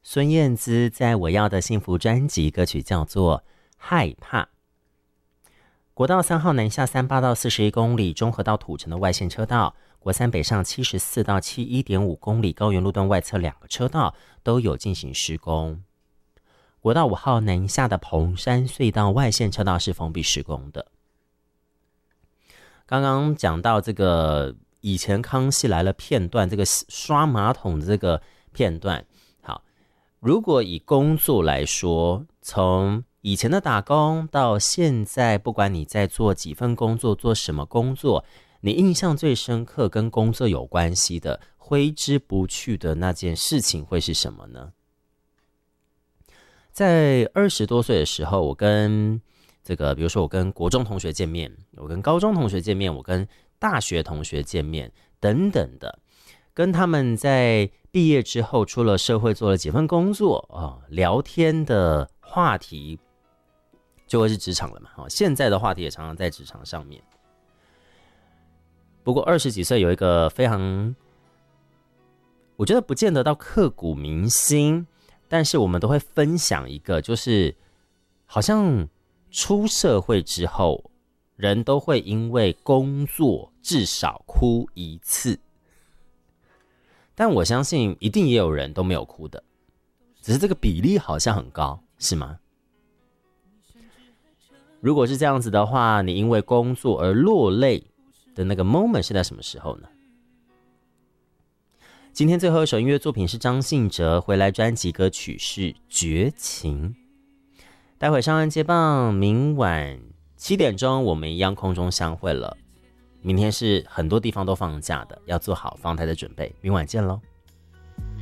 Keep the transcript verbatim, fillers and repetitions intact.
孙燕姿在我要的幸福专辑歌曲叫做《害怕》。国道三号南下三八到四十一公里，中和到土城的外线车道，国三北上七十四到七十一点五公里，高原路段外侧两个车道都有进行施工。国道五号南下的蓬山隧道外线车道是封闭施工的。刚刚讲到这个以前康熙来了片段，这个刷马桶的这个片段，好，如果以工作来说，从以前的打工到现在，不管你在做几份工作，做什么工作，你印象最深刻跟工作有关系的，挥之不去的那件事情会是什么呢？在二十多岁的时候，我跟这个，比如说我跟国中同学见面，我跟高中同学见面，我跟大学同学见面等等的，跟他们在毕业之后出了社会做了几份工作啊、哦，聊天的话题就会是职场了嘛。现在的话题也常常在职场上面。不过二十几岁有一个非常，我觉得不见得到刻骨铭心，但是我们都会分享一个，就是好像出社会之后，人都会因为工作至少哭一次。但我相信一定也有人都没有哭的，只是这个比例好像很高，是吗？如果是这样子的话，你因为工作而落泪的那个 moment 是在什么时候呢？今天最后一首音乐作品是张信哲回来专辑歌曲是《绝情》。待会上岸接棒，明晚七点钟我们一样空中相会了。明天是很多地方都放假的，要做好防台的准备。明晚见咯。